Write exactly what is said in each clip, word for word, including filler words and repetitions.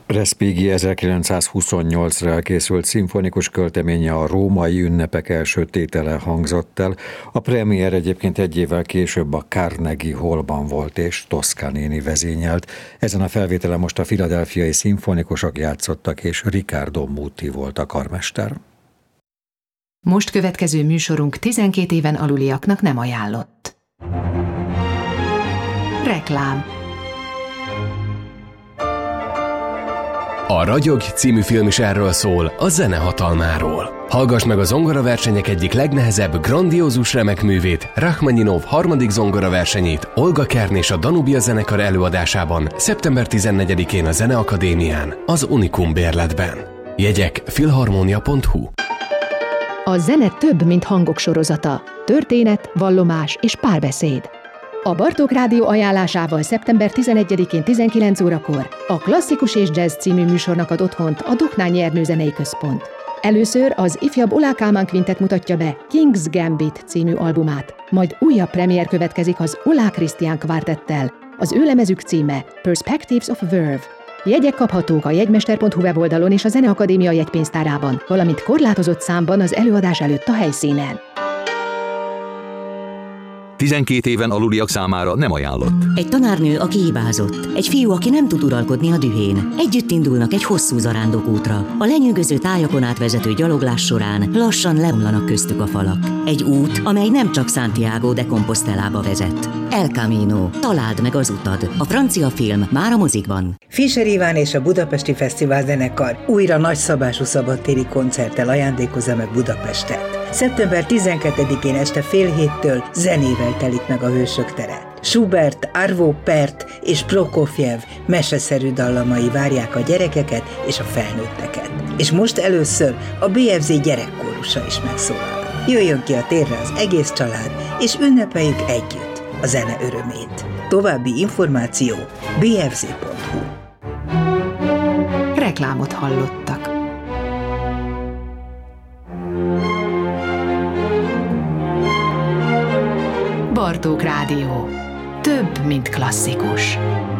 Respighi ezerkilencszázhuszonnyolcra elkészült szimfonikus költeménye, a Római ünnepek első tétele hangzott el. A premier egyébként egy évvel később a Carnegie Hallban volt, és Toscanini vezényelt. Ezen a felvételen most a philadelphiai szimfonikusok játszottak, és Riccardo Muti volt a karmester. Most következő műsorunk tizenkét éven aluliaknak nem ajánlott. Reklám. A Ragyog című film is erről szól, a zene hatalmáról. Hallgass meg a zongoraversenyek egyik legnehezebb, grandiózus remekművét, Rachmaninov harmadik zongoraversenyét Olga Kern és a Danubia zenekar előadásában szeptember tizennegyedikén a Zeneakadémián, az Unikum bérletben. Jegyek filharmonia pont hu. A zene több, mint hangok sorozata. Történet, vallomás és párbeszéd. A Bartók Rádió ajánlásával szeptember tizenegyedikén tizenkilenc órakor a Klasszikus és Jazz című műsornak ad otthont a Dohnányi Ernő Zenei Központ. Először az ifjabb Oláh Kálmán Quintet mutatja be King's Gambit című albumát, majd újabb premier következik az Oláh Krisztián Kvártettel. Az ő lemezük címe Perspectives of Verve. Jegyek kaphatók a jegymester pont hu weboldalon és a Zeneakadémia jegypénztárában, valamint korlátozott számban az előadás előtt a helyszínen. tizenkét éven aluliak számára nem ajánlott. Egy tanárnő, aki hibázott. Egy fiú, aki nem tud uralkodni a dühén. Együtt indulnak egy hosszú zarándokútra. A lenyűgöző tájakon átvezető gyaloglás során lassan leomlanak köztük a falak. Egy út, amely nem csak Santiago de Compostelába vezet. El Camino. Találd meg az utad. A francia film már a mozikban. Fischer Iván és a Budapesti Fesztivál zenekar újra nagyszabású szabadtéri koncerttel ajándékozza meg Budapestet. szeptember tizenkettedikén este fél héttől zenével telik meg a Hősök tere. Schubert, Arvo Pärt és Prokofjev meseszerű dallamai várják a gyerekeket és a felnőtteket. És most először a bé ef zé gyerekkórusa is megszólal. Jöjjön ki a térre az egész család, és ünnepeljük együtt a zene örömét. További információ bé ef zé pont hu. Reklámot hallottak. Bartók Rádió. Több, mint klasszikus.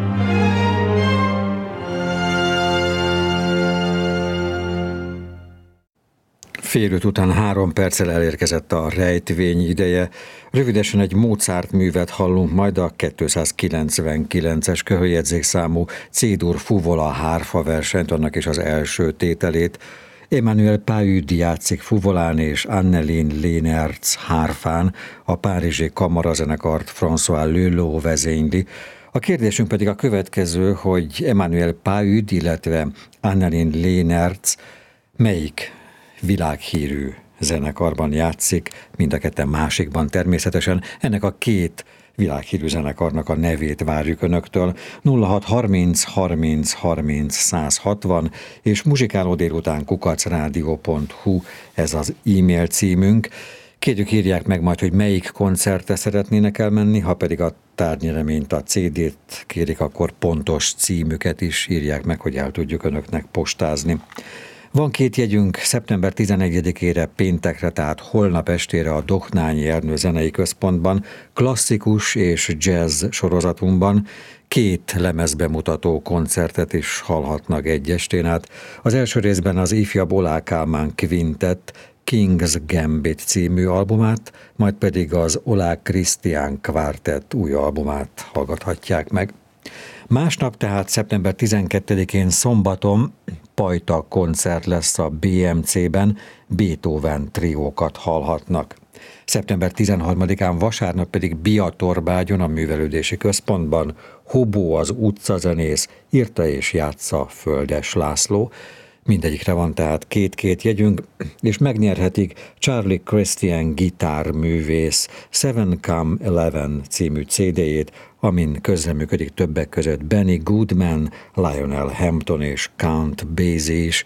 Fél öt után három perccel elérkezett a rejtvény ideje. Rövidesen egy Mozart művet hallunk, majd a kétszázkilencvenkilences köhöjegyzékszámú C-dur fuvola hárfa versenyt, annak is az első tételét. Emmanuel Paüd játszik fuvolán és Annelien Leenertz hárfán, a párizsi kamarazenekart François Leleux vezényli. A kérdésünk pedig a következő, hogy Emmanuel Paüd, illetve Annelien Leenertz melyik világhírű zenekarban játszik, mind a ketten másikban természetesen. Ennek a két világhírű zenekarnak a nevét várjuk önöktől. nulla hat harminc harminc harminc száz hatvan és muzsikáló délután kukac rádió pont hu, ez az e-mail címünk. Kérjük, írják meg majd, hogy melyik koncertre szeretnének elmenni, ha pedig a tárgynyereményt, a cé dét kérik, akkor pontos címüket is írják meg, hogy el tudjuk önöknek postázni. Van két jegyünk szeptember tizenegyedikére, péntekre, tehát holnap estére a Dohnányi Ernő Zenei Központban, klasszikus és jazz sorozatunkban két lemezbemutató koncertet is hallhatnak egy estén át. Az első részben az ifjabb Oláh Kálmán Quintet King's Gambit című albumát, majd pedig az Oláh Krisztián Kvártett új albumát hallgathatják meg. Másnap, tehát szeptember tizenkettedikén szombaton Pajta koncert lesz a bé em cében, Beethoven triókat hallhatnak. szeptember tizenharmadikán vasárnap pedig Biatorbágyon, a Művelődési Központban Hobó az utcazenész, írta és játsza Földes László. Mindegyikre van tehát két-két jegyünk, és megnyerhetik Charlie Christian gitárművész Seven Come Eleven című cé déjét, amin közreműködik többek között Benny Goodman, Lionel Hampton és Count Basie is.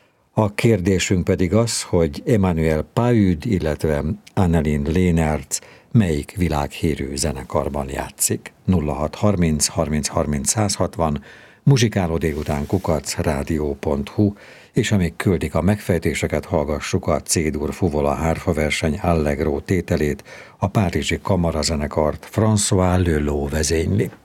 A kérdésünk pedig az, hogy Emmanuel Paüd, illetve Annelien Leenertz melyik világhírű zenekarban játszik. nulla hat harminc harminc harminc száz hatvan, muzsikáló délután kukac rádió pont hu, és amíg küldik a megfejtéseket, hallgassuk a C-dur fuvola hárfa verseny Allegro tételét, a párizsi kamarazenekart François Leleux vezényli.